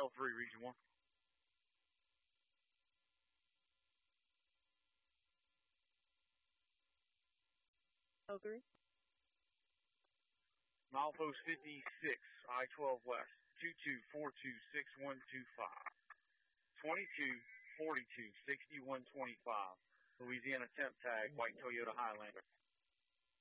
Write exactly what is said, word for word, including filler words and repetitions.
L three, Region one. L three. Milepost fifty-six, I twelve West, two two four two six one two five. twenty-two forty-two sixty-one twenty-five. Louisiana temp tag, white Toyota Highlander.